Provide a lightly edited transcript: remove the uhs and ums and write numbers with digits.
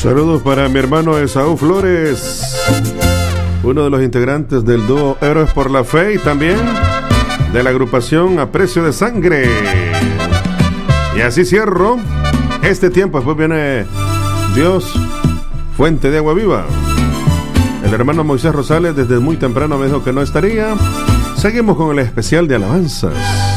Saludos para mi hermano Esaú Flores, uno de los integrantes del dúo Héroes por la Fe y también de la agrupación A Precio de Sangre. Y así cierro este tiempo. Después viene Dios, fuente de agua viva. El hermano Moisés Rosales desde muy temprano me dijo que no estaría. Seguimos con el especial de alabanzas.